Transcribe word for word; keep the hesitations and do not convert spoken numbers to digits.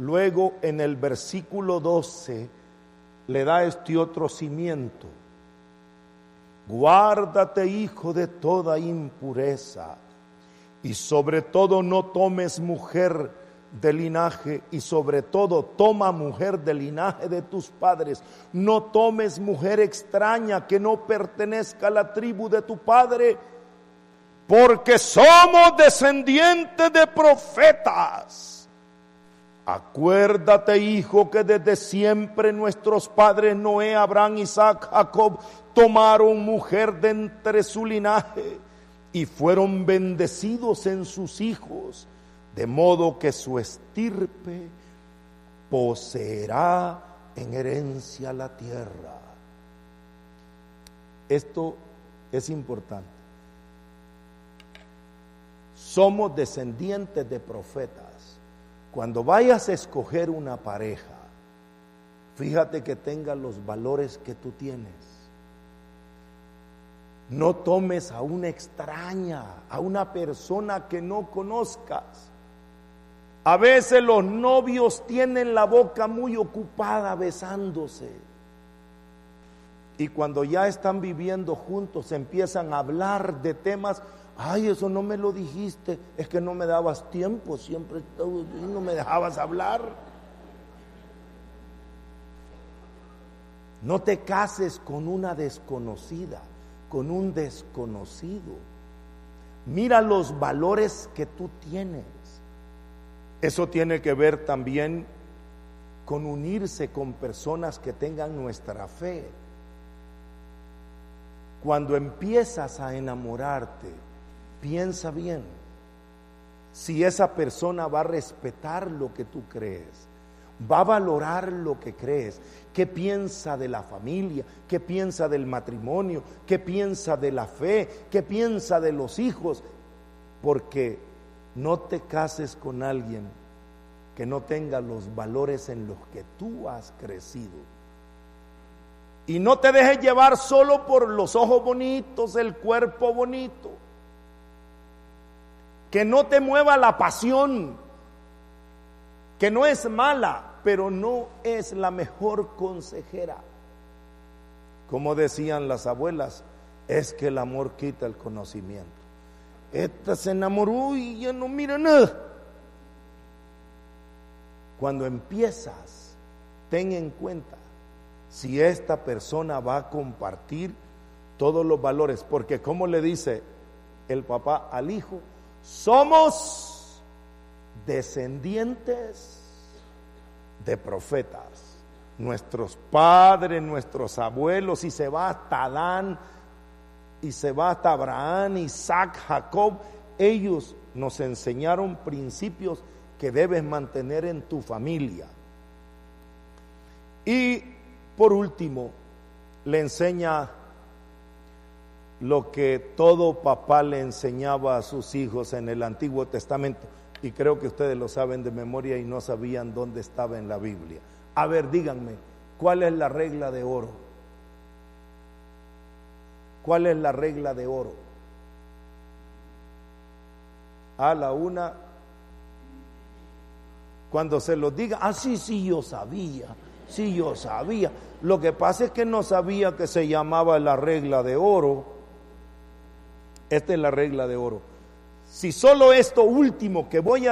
luego en el versículo doce le da este otro cimiento. Guárdate, hijo, de toda impureza, y sobre todo no tomes mujer de linaje, y sobre todo toma mujer del linaje de tus padres. No tomes mujer extraña que no pertenezca a la tribu de tu padre, porque somos descendientes de profetas. Acuérdate, hijo, que desde siempre nuestros padres Noé, Abraham, Isaac, Jacob tomaron mujer de entre su linaje y fueron bendecidos en sus hijos, de modo que su estirpe poseerá en herencia la tierra. Esto es importante. Somos descendientes de profetas. Cuando vayas a escoger una pareja, fíjate que tenga los valores que tú tienes. No tomes a una extraña, a una persona que no conozcas. A veces los novios tienen la boca muy ocupada besándose. Y cuando ya están viviendo juntos, empiezan a hablar de temas. Ay, eso no me lo dijiste, es que no me dabas tiempo, siempre no me dejabas hablar. No te cases con una desconocida, con un desconocido. Mira los valores que tú tienes. Eso tiene que ver también con unirse con personas que tengan nuestra fe. Cuando empiezas a enamorarte, piensa bien si esa persona va a respetar lo que tú crees, va a valorar lo que crees, qué piensa de la familia, qué piensa del matrimonio, qué piensa de la fe, qué piensa de los hijos, porque no te cases con alguien que no tenga los valores en los que tú has crecido. Y no te dejes llevar solo por los ojos bonitos, el cuerpo bonito. Que no te mueva la pasión, que no es mala, pero no es la mejor consejera. Como decían las abuelas, es que el amor quita el conocimiento. Esta se enamoró y ya no mira nada. Cuando empiezas, ten en cuenta si esta persona va a compartir todos los valores, porque como le dice el papá al hijo, somos descendientes de profetas. Nuestros padres, nuestros abuelos, y se va hasta Adán, y se va hasta Abraham, Isaac, Jacob, ellos nos enseñaron principios que debes mantener en tu familia. Y por último, le enseña lo que todo papá le enseñaba a sus hijos en el Antiguo Testamento, y creo que ustedes lo saben de memoria y no sabían dónde estaba en la Biblia. A ver, díganme, ¿cuál es la regla de oro? ¿Cuál es la regla de oro? A la una, cuando se los diga, ah, sí, sí, yo sabía, sí, yo sabía. Lo que pasa es que no sabía que se llamaba la regla de oro. Esta es la regla de oro. Si solo esto último que voy a